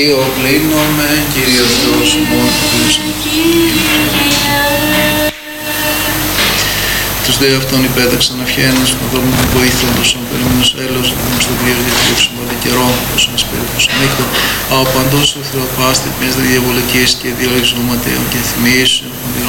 Ο πλήνωμεν, Κύριος Θεός ημών, τους δε αυτών υπέταξαν αυχαίνες, ποδόμουν την βοήθοντος, αν περίμενος έλεος, αν στο διεργετήξουν όλη καιρό, ως ένας περίπτος νύχτο, από παντός ο Θεοπάστη, μιας διαβολικής και διαλέξεων ματέων και θυμίς,